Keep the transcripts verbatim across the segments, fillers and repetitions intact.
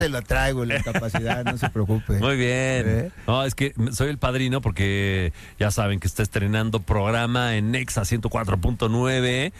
te lo traigo, la incapacidad, no se preocupe. Muy bien. ¿Eh? No, es que soy el padrino porque ya saben que está estrenando programa en Nexa ciento cuatro punto nueve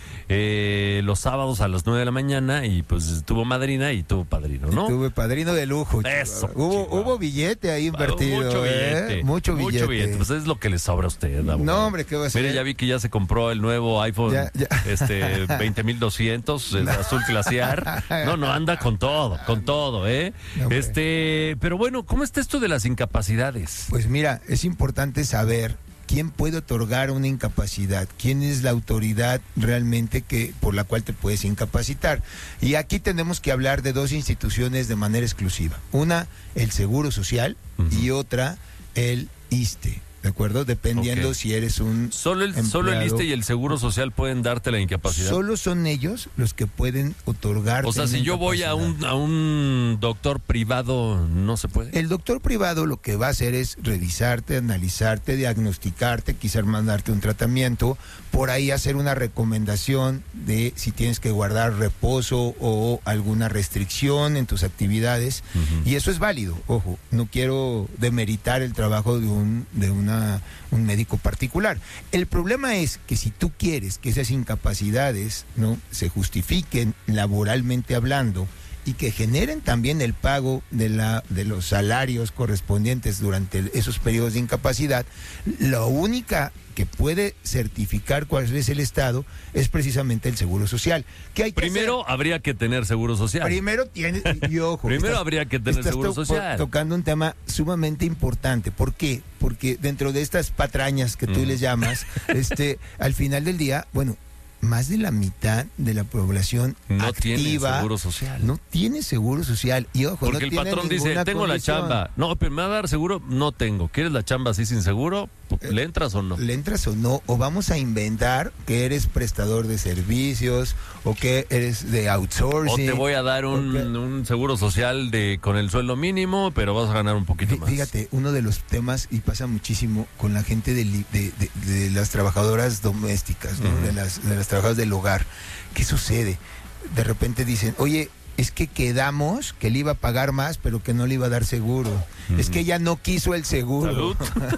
eh, los sábados a las nueve de la mañana y pues tuvo madrina y tuvo padrino, ¿no? Y tuve padrino de lujo. Eso, Hubo, hubo billete ahí invertido. Mucho billete. ¿eh? Mucho billete. Mucho billete. Pues es lo que le sobra a usted, abogado. No, hombre, ¿qué va a ser? Mire, ya vi que ya se compró el nuevo iPhone Ya, ya. este veinte mil doscientos, el azul glaciar. No, no, anda con todo, con todo, ¿eh? No, este, pero bueno, ¿cómo está esto de las incapacidades? Pues mira, es importante saber quién puede otorgar una incapacidad, quién es la autoridad realmente que por la cual te puedes incapacitar. Y aquí tenemos que hablar de dos instituciones de manera exclusiva. Una, el Seguro Social, uh-huh, y otra, el ISSSTE. ¿De acuerdo? Dependiendo okay. si eres un Solo el, empleado. Solo el ISSSTE y el Seguro Social pueden darte la incapacidad. Solo son ellos los que pueden otorgar. O sea, si yo voy a un, a un doctor privado, ¿no se puede? El doctor privado lo que va a hacer es revisarte, analizarte, diagnosticarte, quizás mandarte un tratamiento, por ahí hacer una recomendación de si tienes que guardar reposo o alguna restricción en tus actividades. Uh-huh. Y eso es válido, ojo, no quiero demeritar el trabajo de un de una un médico particular. El problema es que si tú quieres que esas incapacidades, ¿no?, se justifiquen laboralmente hablando y que generen también el pago de la de los salarios correspondientes durante esos periodos de incapacidad, la única que puede certificar cuál es el Estado es precisamente el Seguro Social. ¿Qué hay que Primero hacer? Habría que tener Seguro Social. Primero tiene, y ojo, Primero estás, habría que tener estás Seguro to- Social. tocando un tema sumamente importante. ¿Por qué? Porque dentro de estas patrañas que tú mm. les llamas, este, al final del día, bueno, más de la mitad de la población no activa tiene seguro social. No tiene seguro social. Y ojo, porque no el tiene patrón dice, tengo condición. la chamba. No, pero me va a dar seguro, no tengo. ¿Quieres la chamba así sin seguro? ¿Le entras o no? ¿Le entras o no? O vamos a inventar que eres prestador de servicios o que eres de outsourcing. O te voy a dar un, okay. un seguro social de con el sueldo mínimo, pero vas a ganar un poquito más. Fíjate, uno de los temas, y pasa muchísimo con la gente de, de, de, de las trabajadoras domésticas, ¿no? Uh-huh. de, las, de las trabajadoras del hogar. ¿Qué sucede? De repente dicen, oye, es que quedamos que le iba a pagar más, pero que no le iba a dar seguro. Uh-huh. Es que ella no quiso el seguro.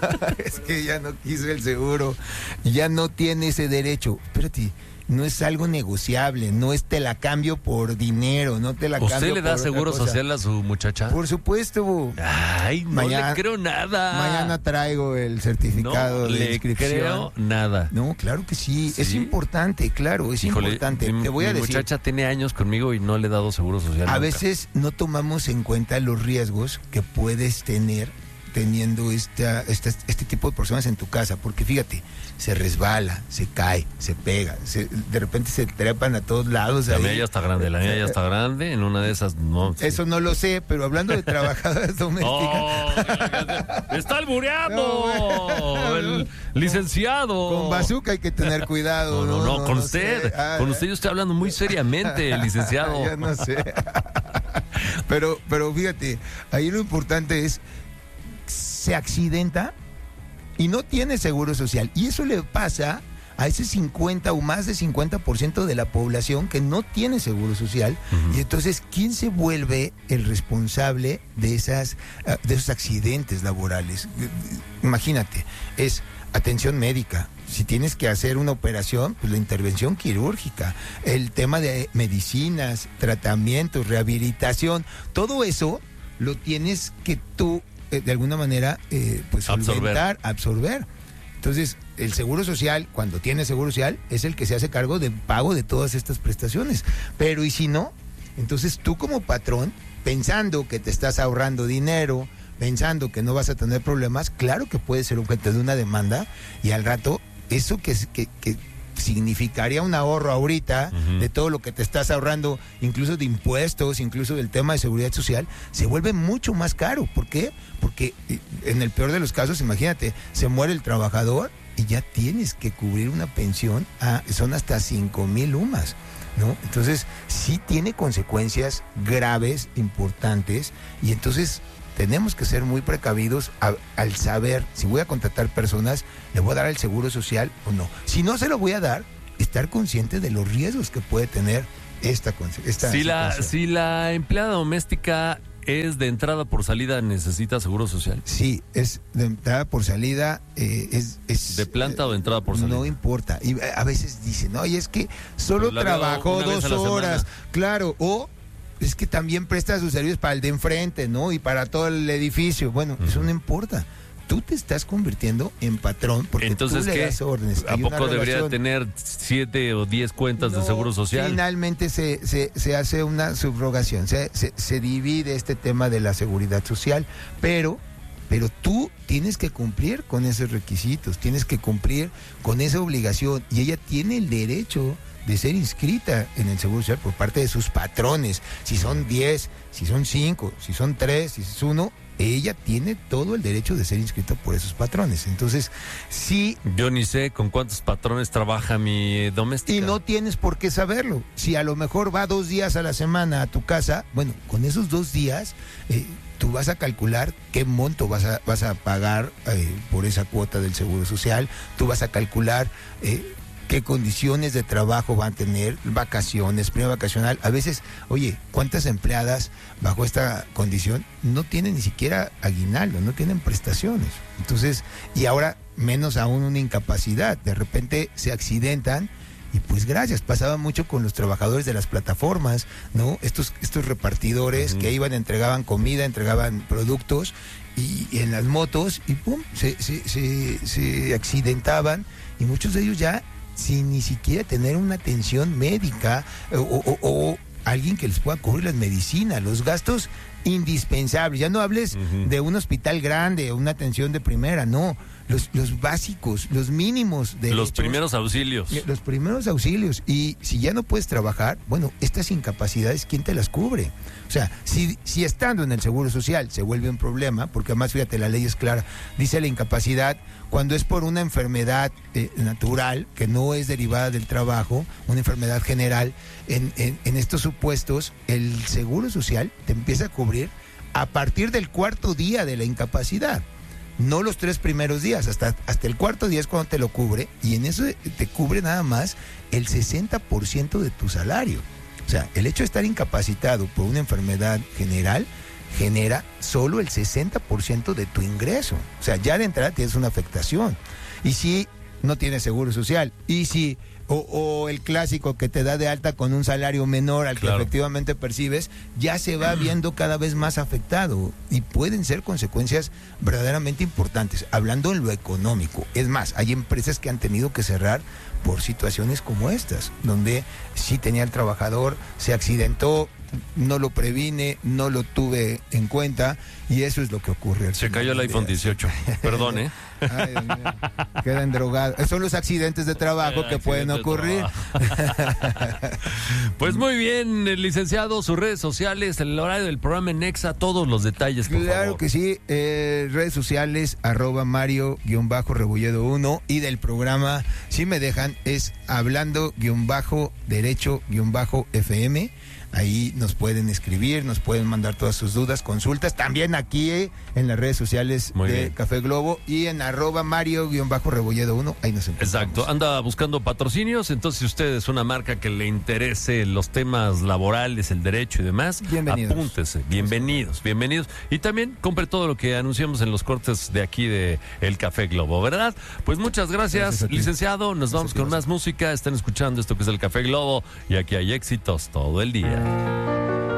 Es que ella no quiso el seguro. Ya no tiene ese derecho. Espérate, no es algo negociable, no es te la cambio por dinero, no te la cambio por ¿Usted le da seguro social a su muchacha? Por supuesto. Ay, no mañana, le creo nada. Mañana traigo el certificado no de le inscripción. creo nada. No, claro que sí, sí. Es importante, claro, es Híjole, importante. Mi, Te voy mi a decir, muchacha tiene años conmigo y no le he dado seguro social. A nunca. veces no tomamos en cuenta los riesgos que puedes tener teniendo esta, esta, este tipo de personas en tu casa, porque fíjate, se resbala, se cae, se pega, se, de repente se trepan a todos lados. La ahí. mía ya está grande, la mía ya está grande, en una de esas no. Sí. Eso no lo sé, pero hablando de trabajadoras domésticas. Oh, ¡está albureando! No, el licenciado. Con bazooka hay que tener cuidado. No, no, no, no con no usted, sé. ah, con usted yo estoy hablando muy seriamente, licenciado. Ya no sé. Pero, pero fíjate, ahí lo importante es se accidenta y no tiene seguro social. Y eso le pasa a ese cincuenta o más de cincuenta por ciento de la población que no tiene seguro social. Uh-huh. Y entonces, ¿quién se vuelve el responsable de esas de esos accidentes laborales? Imagínate, es atención médica. Si tienes que hacer una operación, pues la intervención quirúrgica, el tema de medicinas, tratamientos, rehabilitación, todo eso lo tienes que tú de alguna manera eh, pues solventar, absorber. Entonces, el Seguro Social, cuando tiene Seguro Social, es el que se hace cargo del pago de todas estas prestaciones. Pero, ¿y si no? Entonces, tú como patrón, pensando que te estás ahorrando dinero, pensando que no vas a tener problemas, claro que puede ser objeto de una demanda y al rato, eso que, que, que significaría un ahorro ahorita uh-huh. de todo lo que te estás ahorrando, incluso de impuestos, incluso del tema de seguridad social, se vuelve mucho más caro. ¿Por qué? Porque en el peor de los casos, imagínate, se muere el trabajador y ya tienes que cubrir una pensión, a, son hasta cinco mil U M A S, ¿no? Entonces, sí tiene consecuencias graves, importantes, y entonces tenemos que ser muy precavidos a, al saber si voy a contratar personas, le voy a dar el seguro social o no. Si no se lo voy a dar, estar consciente de los riesgos que puede tener esta, esta si la Si la empleada doméstica ¿es de entrada por salida necesita seguro social? Sí, es de entrada por salida, eh, es, es... ¿De planta eh, o de entrada por salida? No importa. Y a veces dicen, oye, es que solo Pues trabajó dos horas. Claro, o es que también presta sus servicios para el de enfrente, ¿no? Y para todo el edificio. Bueno, uh-huh. eso no importa. Tú te estás convirtiendo en patrón porque entonces, tú le ¿qué? das órdenes. ¿A poco debería tener siete o diez cuentas no, de seguro social? Finalmente se, se, se hace una subrogación, se, se, se divide este tema de la seguridad social, pero, pero tú tienes que cumplir con esos requisitos, tienes que cumplir con esa obligación y ella tiene el derecho de ser inscrita en el Seguro Social por parte de sus patrones. Si son diez, si son cinco, si son tres, si es uno, ella tiene todo el derecho de ser inscrita por esos patrones. Entonces, sí... Yo ni sé con cuántos patrones trabaja mi doméstica. Y no tienes por qué saberlo. Si a lo mejor va dos días a la semana a tu casa, bueno, con esos dos días... Eh, tú vas a calcular qué monto vas a, vas a pagar eh, por esa cuota del Seguro Social, tú vas a calcular... Eh, qué condiciones de trabajo van a tener, vacaciones, prima vacacional. A veces, oye, ¿cuántas empleadas bajo esta condición no tienen ni siquiera aguinaldo, no tienen prestaciones? Entonces, y ahora menos aún una incapacidad. De repente se accidentan y pues gracias. Pasaba mucho con los trabajadores de las plataformas, ¿no? Estos, estos repartidores uh-huh. que iban, entregaban comida, entregaban productos y, y en las motos y pum, se, se, se, se accidentaban y muchos de ellos ya sin ni siquiera tener una atención médica o, o, o alguien que les pueda cubrir las medicinas, los gastos indispensables. Ya no hables uh-huh. de un hospital grande o una atención de primera, no. Los, los básicos, los mínimos de los primeros auxilios. Los primeros auxilios. Y si ya no puedes trabajar, bueno, estas incapacidades, ¿quién te las cubre? O sea, si, si estando en el Seguro Social se vuelve un problema, porque además, fíjate, la ley es clara, dice la incapacidad cuando es por una enfermedad eh, natural, que no es derivada del trabajo, una enfermedad general, en, en, en estos supuestos, el Seguro Social te empieza a cubrir a partir del cuarto día de la incapacidad. No los tres primeros días, hasta, hasta el cuarto día es cuando te lo cubre, y en eso te cubre nada más el sesenta por ciento de tu salario. O sea, el hecho de estar incapacitado por una enfermedad general genera solo el sesenta por ciento de tu ingreso. O sea, ya de entrada tienes una afectación. Y si no tienes seguro social, y si... O, o el clásico que te da de alta con un salario menor al claro. que efectivamente percibes, ya se va viendo cada vez más afectado y pueden ser consecuencias verdaderamente importantes, hablando en lo económico. Es más, hay empresas que han tenido que cerrar por situaciones como estas, donde sí tenía el trabajador, se accidentó, no lo previne, no lo tuve en cuenta, y eso es lo que ocurre. Se cayó el iPhone dieciocho, perdón, ¿eh? Ay, Dios mío. Quedan drogados. Son los accidentes de trabajo eh, que pueden ocurrir. Pues muy bien, el licenciado, sus redes sociales, el horario del programa en Nexa, todos los detalles, por Claro favor. que sí, eh, redes sociales, arroba Mario-Rebolledo uno, y del programa, si me dejan, es hablando-derecho-F M. Ahí nos pueden escribir, nos pueden mandar todas sus dudas, consultas. También aquí eh, en las redes sociales Muy de bien. Café Globo y en arroba Mario-Rebolledo uno. Ahí nos encontramos. Exacto. Anda buscando patrocinios. Entonces, si usted es una marca que le interese los temas laborales, el derecho y demás, bienvenidos. Apúntese. Bienvenidos, bienvenidos. Y también compre todo lo que anunciamos en los cortes de aquí de El Café Globo, ¿verdad? Pues muchas gracias, Gracias licenciado. Nos Gracias vamos con más música. Están escuchando esto que es El Café Globo y aquí hay éxitos todo el día.